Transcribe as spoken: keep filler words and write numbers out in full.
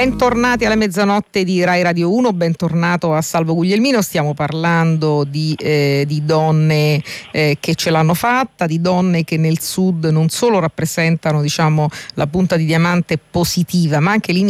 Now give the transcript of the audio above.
Bentornati alla mezzanotte di Rai Radio uno, bentornato a Salvo Guglielmino. Stiamo parlando di, eh, di donne eh, che ce l'hanno fatta, di donne che nel Sud non solo rappresentano, diciamo, la punta di diamante positiva, ma anche l'inizio